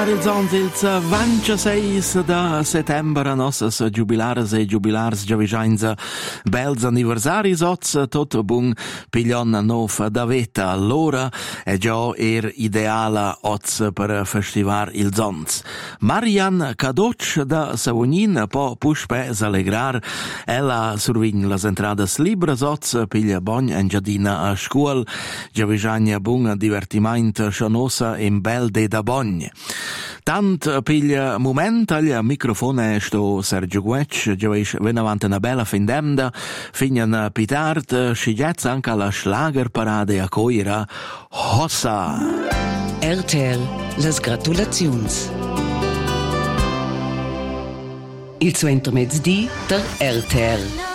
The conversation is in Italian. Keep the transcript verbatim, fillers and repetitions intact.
celebrar ils ons ils ventisei da settembre nossas jubilares e jubilars giavigiains bels anniversaris oz tot bun piglion nov da veta allora e già er ideala oz per festivar ils ons. Marian Cadoc da Savognin po puspe s'allegrar ella survign las entradas libras oz piglia bon engiadina a scuol giavigagna bun divertiment chanosa in bel de da bogn. Tant piglia moment al microfone sto Sergio Guec, giavish venavante una bella findemda, fignan pitart, scigliezza anche alla Schlagerparade a coira Hossa. R T L, las gratulazions. Il suo intermezzi der R T L.